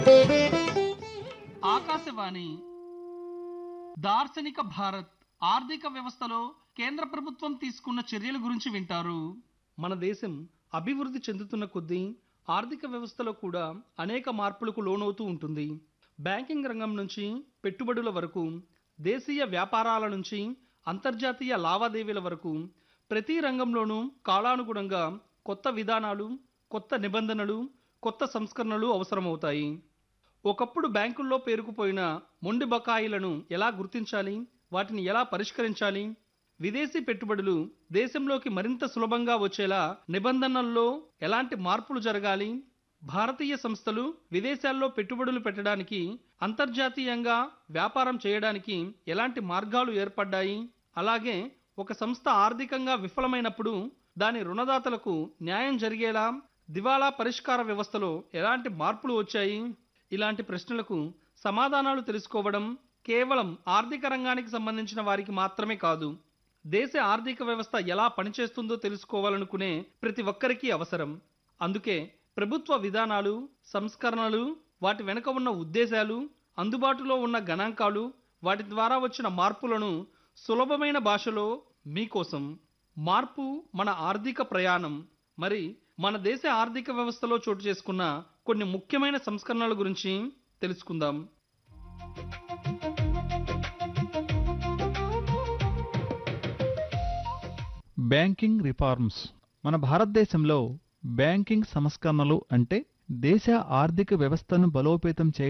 ఆకాశవాణి దార్శనిక భారత్ ఆర్థిక వ్యవస్థలో కేంద్ర ప్రభుత్వం తీసుకున్న చర్యల గురించి వింటారు. మన దేశం అభివృద్ధి చెందుతున్న కొద్దీ ఆర్థిక వ్యవస్థలో కూడా అనేక మార్పులకు లోనవుతూ ఉంటుంది. బ్యాంకింగ్ రంగం నుంచి పెట్టుబడుల వరకు, దేశీయ వ్యాపారాల నుంచి అంతర్జాతీయ లావాదేవీల వరకు ప్రతి రంగంలోనూ కాలానుగుణంగా కొత్త విధానాలు, కొత్త నిబంధనలు, కొత్త సంస్కరణలు అవసరమవుతాయి. ఒకప్పుడు బ్యాంకుల్లో పేరుకుపోయిన మొండి బకాయిలను ఎలా గుర్తించాలి, వాటిని ఎలా పరిష్కరించాలి, విదేశీ పెట్టుబడులు దేశంలోకి మరింత సులభంగా వచ్చేలా నిబంధనల్లో ఎలాంటి మార్పులు జరగాలి, భారతీయ సంస్థలు విదేశాల్లో పెట్టుబడులు పెట్టడానికి, అంతర్జాతీయంగా వ్యాపారం చేయడానికి ఎలాంటి మార్గాలు ఏర్పడ్డాయి, అలాగే ఒక సంస్థ ఆర్థికంగా విఫలమైనప్పుడు దాని రుణదాతలకు న్యాయం జరిగేలా దివాలా పరిష్కార వ్యవస్థలో ఎలాంటి మార్పులు వచ్చాయి, ఇలాంటి ప్రశ్నలకు సమాధానాలు తెలుసుకోవడం కేవలం ఆర్థిక రంగానికి సంబంధించిన వారికి మాత్రమే కాదు, దేశ ఆర్థిక వ్యవస్థ ఎలా పనిచేస్తుందో తెలుసుకోవాలనుకునే ప్రతి ఒక్కరికి అవసరం. అందుకే ప్రభుత్వ విధానాలు, సంస్కరణలు, వాటి వెనుక ఉన్న ఉద్దేశాలు, అందుబాటులో ఉన్న గణాంకాలు, వాటి ద్వారా వచ్చిన మార్పులను సులభమైన భాషలో మీకోసం. మార్పు మన ఆర్థిక ప్రయాణం. మరి మన దేశ ఆర్థిక వ్యవస్థలో చోటు చేసుకున్న కొన్ని ముఖ్యమైన సంస్కరణల గురించి తెలుసుకుందాం. Banking reforms. మన భారతదేశంలో బ్యాంకింగ్ సంస్కరణలు అంటే దేశ ఆర్థిక వ్యవస్థను బలోపేతం చేయడం